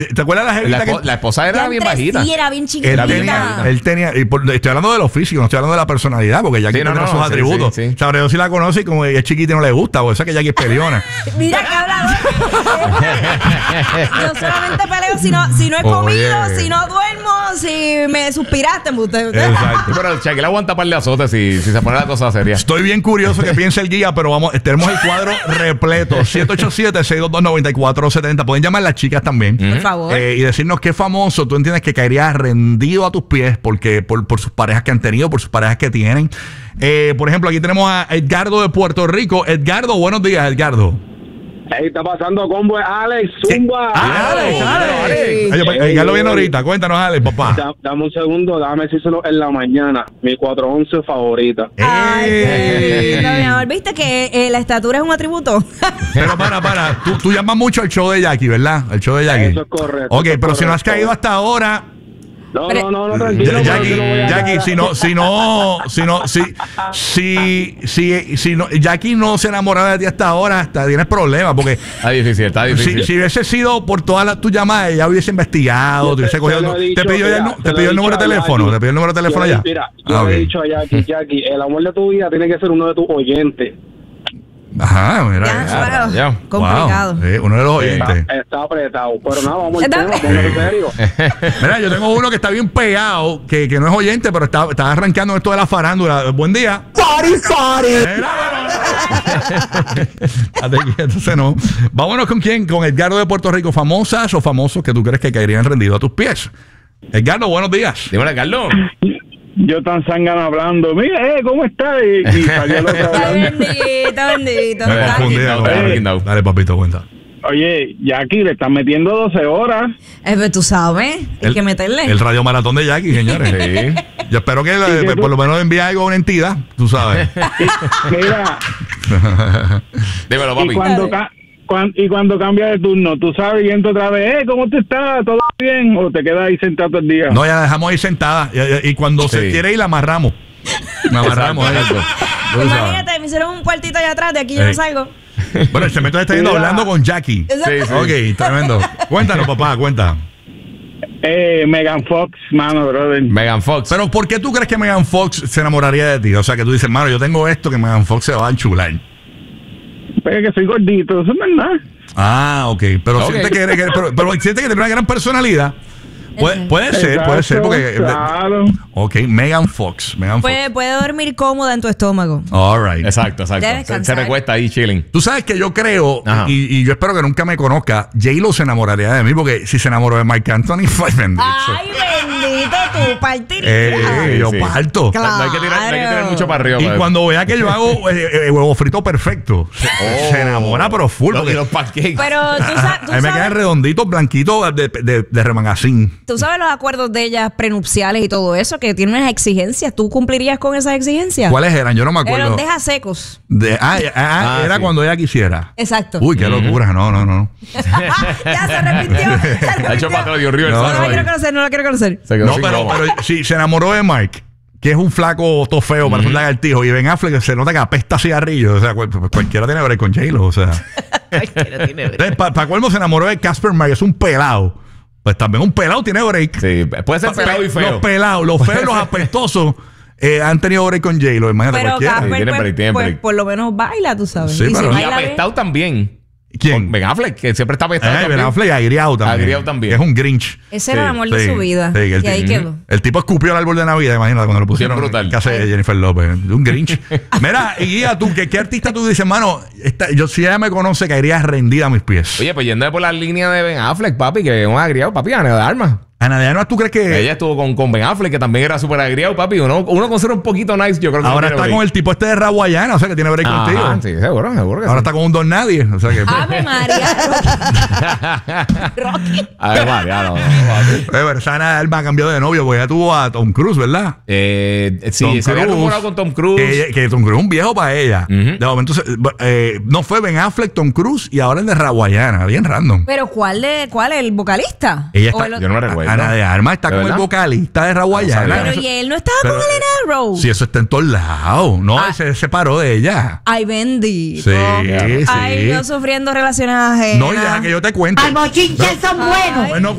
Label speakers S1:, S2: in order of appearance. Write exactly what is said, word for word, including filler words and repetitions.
S1: ¿Te acuerdas la jevita
S2: la,
S1: que
S2: la esposa era bien bajita?
S3: Sí, era bien chiquita.
S1: Él tenía, él tenía y por, estoy hablando de lo físico, no estoy hablando de la personalidad, porque Jackie
S2: sí, no,
S1: tiene
S2: no,
S1: sus
S2: sí,
S1: atributos.
S2: Sí, sí.
S1: Sabreo si la conoce y como es chiquita y no le gusta, o sea que Jackie es peleona.
S3: Mira que hablador. Yo solamente peleo si no, si no he comido,
S1: Oye.
S3: si no duermo, si me suspiraste. Usted,
S1: Exacto.
S2: Pero Shaquille aguanta par de azotes si, si se pone la cosa seria.
S1: Estoy bien curioso que piense el guía, pero vamos, tenemos el cuadro repleto. siete ocho siete, seis dos dos, nueve cuatro siete cero. Pueden llamar las chicas también.
S3: Por favor.
S1: Eh, y decirnos qué famoso tú entiendes que caería rendido a tus pies porque por, por sus parejas que han tenido, por sus parejas que tienen. Eh, por ejemplo, aquí tenemos a Edgardo de Puerto Rico. Edgardo, buenos días, Edgardo.
S4: Ahí está pasando combo, Alex, Zumba.
S1: Ah, Alex, Alex. Alex. Ay, pues, Edgardo viene ahorita. Cuéntanos, Alex, papá.
S4: Da, dame un segundo, déjame decírselo en la mañana. Mi cuatro once favorita.
S3: Ay, qué
S1: ¡Ey!
S3: lindo, mi amor. ¿Viste que eh, la estatura es un atributo?
S1: Pero para, para. Tú, tú llamas mucho al show de Jackie, ¿verdad? El show de Jackie.
S4: Eso es correcto.
S1: Ok,
S4: eso es
S1: pero si no has
S4: correcto.
S1: caído hasta ahora.
S4: No,
S3: Pero-
S4: no, no, no, tranquilo.
S1: Ya- Jackie,
S4: yo no voy a
S1: Jackie,
S4: caer.
S1: si no, si no, si no, si, si, si, si no, Jackie no se enamoraba de ti hasta ahora, hasta tienes problemas, porque
S2: Está difícil, está difícil.
S1: si, si hubiese sido por todas las tus llamadas, ya hubiese investigado, te hubiese
S4: Te-
S1: cogido,
S4: te lo he
S1: te
S4: dicho,
S1: pidió ya el,
S4: mira,
S1: nu-
S4: te
S1: te
S4: lo
S1: pidió
S4: he
S1: el número de
S4: dicho a
S1: teléfono,
S4: Jackie.
S1: te pidió el número de teléfono
S4: Yo-
S1: ya.
S4: Mira, yo
S1: Ah,
S4: le he
S1: ok.
S4: dicho a Jackie, Jackie, el amor de tu vida tiene que ser uno de tus oyentes.
S1: Ajá, mira.
S3: Ya,
S1: eso.
S3: wow,
S2: ya.
S3: complicado.
S1: Wow, sí, uno de los
S4: Está,
S1: oyentes.
S4: está apretado. Pero nada, vamos al
S3: Está-
S4: tema, póngase en serio.
S1: Mira, yo tengo uno que está bien pegado, que, que no es oyente, pero está, está arrancando esto de la farándula. Buen día. Party, party. Entonces no. Vámonos con quién, con Edgardo de Puerto Rico. ¿Famosas o famosos que tú crees que caerían rendidos a tus pies? Edgardo, buenos días.
S2: Dímelo, Carlos.
S4: Yo tan zángano hablando, mira, eh, ¿cómo estás? Y, y salió el otro
S3: Ay,
S4: hablando.
S3: bendito, bendito.
S1: Me
S3: Dale.
S1: confundí,
S2: Dale,
S1: dale,
S2: dale, dale.
S1: dale, papito, cuenta.
S4: Oye, Jackie, le están metiendo doce horas.
S3: Eh, pues tú sabes, hay que meterle.
S1: El radio maratón de Jackie, señores.
S2: Sí.
S1: Yo espero que eh,
S4: que tú-
S1: por lo menos envíe algo a una entidad, tú sabes.
S4: Mira,
S2: Dímelo,
S4: y
S2: papi.
S4: cuando, ca- cuan- y cuando cambia de turno, tú sabes, y entra otra vez, eh, ¿cómo te estás? ¿Todo bien? ¿O te quedas ahí sentado todo el día?
S1: No, ya la dejamos ahí sentada. Y, y cuando se
S2: Sí.
S1: quiere ir, la amarramos. La amarramos.
S2: Exacto,
S1: eh.
S2: exacto.
S1: Tú sabes.
S3: Imagínate, me hicieron un cuartito allá atrás, de aquí yo
S1: Ey.
S3: no salgo.
S1: Bueno, el cemento está yendo
S4: Mira.
S1: hablando con Jackie.
S2: Sí, sí.
S1: Ok, tremendo. Cuéntanos, papá, cuenta.
S4: Eh, Megan Fox, mano, brother.
S2: Megan Fox.
S1: Pero ¿por qué tú crees que Megan Fox se enamoraría de ti? O sea, que tú dices, mano, yo tengo esto que Megan Fox se va a enchular.
S4: Pero que soy gordito, eso no es nada.
S1: Ah, ok. Pero
S2: Ok.
S1: siente que, que- pero, pero siente que tiene una gran personalidad. Puede, puede ser, puede ser, porque.
S4: Exacto, claro.
S1: Ok, Megan Fox. Megan Fox.
S3: Puede, puede dormir cómoda en tu estómago.
S1: All right.
S2: Exacto, exacto.
S3: Debe
S2: Se, se
S3: descansar.
S2: recuesta ahí chilling.
S1: Tú sabes que yo creo,
S2: Ajá.
S1: y, y yo espero que nunca me conozca, J-Lo se enamoraría de mí, porque si se enamoró de Marc Anthony, fue bendito.
S3: Ay, bendito tú, partirías.
S1: Eh, yo
S2: Sí, sí.
S1: parto.
S3: Claro.
S2: No hay que tirar, no hay que tirar mucho para arriba.
S1: Y
S2: para-
S1: cuando vea que yo hago eh, eh, huevo frito perfecto, se,
S2: Oh.
S1: se enamora, pero full.
S2: Los-
S1: porque
S2: y los pancakes.
S3: Pero tú, sa- tú
S1: a mí me quedan
S3: sabes,
S1: redonditos, blanquitos de, de, de remangacín.
S3: tú sabes los acuerdos de ellas prenupciales y todo eso, que tienen unas exigencias. ¿Tú cumplirías con esas exigencias?
S1: ¿Cuáles eran? Yo no me acuerdo.
S3: Eran deja secos.
S1: De- ah, ah, ah,
S2: Ah,
S1: era
S2: sí.
S1: cuando ella quisiera.
S3: Exacto.
S1: Uy, qué locura. No, no, no.
S3: Ya se arrepintió. Se
S2: Ha hecho
S3: arrepintió.
S2: para atrás, Dios River.
S1: No,
S3: No, no
S2: ¿sabes?
S3: la quiero conocer, no la quiero conocer.
S2: Se quedó
S1: No,
S2: sin
S1: pero,
S2: goma.
S1: pero si se enamoró de Mark, que es un flaco todo feo, parece un lagartijo, y Ben Affleck se nota que apesta a cigarrillo. O sea, cual- pues cualquiera tiene que ver con J-Lo. O sea. Entonces, para colmo se enamoró de Casper Mark, es un pelado. Pues también un pelado tiene break.
S2: Sí, puede ser pelado y
S1: Los
S2: feo.
S1: pelados, los feos, los apestosos eh, han tenido break con J-Lo. Imagínate
S3: Pero
S1: cualquiera.
S3: Casper,
S2: Tiene
S3: pues,
S2: break, tiene
S3: pues,
S2: break.
S3: por lo menos baila, tú sabes.
S1: Sí,
S3: y si
S1: pero-
S2: Y
S3: baila bien-
S2: apestado también.
S1: ¿Quién?
S2: Ben Affleck, que siempre está apestado.
S1: Eh, Ben
S2: también.
S1: Affleck agriado también.
S2: Agriado también.
S1: Es un Grinch.
S3: Ese era el
S2: Sí,
S3: amor de
S1: Sí,
S3: su vida.
S1: sí, que el
S3: y ahí
S1: tipo-
S3: quedó.
S1: El tipo escupió el árbol de Navidad, imagínate, cuando lo pusieron
S2: Bien brutal.
S1: en casa de Jennifer López. Un Grinch. Mira, y guía tú, ¿qué, qué artista tú dices, mano? Esta- yo si ella me conoce, caería rendida a mis pies.
S2: Oye, pues yendo por la línea de Ben Affleck, papi, que es un agriado, papi, Ana de Armas.
S1: Ana de Armas, ¿tú crees que
S2: Ella estuvo con, con Ben Affleck, que también era súper agriado, papi. Uno, uno con ser un poquito nice, yo creo que
S1: ahora
S2: no
S1: está
S2: tiene
S1: con el tipo este de Raguayana, o sea, que tiene break
S2: break.
S1: contigo?
S2: Ajá, sí, seguro, seguro que
S1: Ahora
S2: sí.
S1: está con un don nadie, o sea que...
S3: Ave María. Rocky.
S2: A ver, María, no, no, papi.
S1: Eh, pero esa Ana de Armas ha cambiado de novio, porque ella tuvo a Tom Cruise, ¿verdad?
S2: Eh, sí,
S1: Tom
S2: se había
S1: Cruise,
S2: rumorado con Tom Cruise.
S1: Que, que Tom Cruise es un viejo para ella.
S2: Ujú.
S1: De momento, se- eh, no fue Ben Affleck, Tom Cruise y ahora el de Raguayana, bien random.
S3: Pero ¿cuál de cuál? ¿El vocalista?
S1: Ella
S3: ¿O
S1: está,
S3: el otro?
S2: yo no me recuerdo.
S1: Ana de Armas está
S2: ¿De
S1: con
S2: verdad?
S1: el vocalista de Rawayana.
S2: No
S3: Pero y él no estaba
S1: Pero-
S3: con Elena Rose.
S1: Sí, eso está en todos lados. No,
S3: Ah.
S1: él se separó de ella.
S3: Ay, bendito.
S1: Sí, sí.
S3: Ay, yo sufriendo relaciones ajenas.
S1: No, y deja que yo te cuente.
S5: Al bochinche son buenos.
S3: Ay.
S1: Bueno,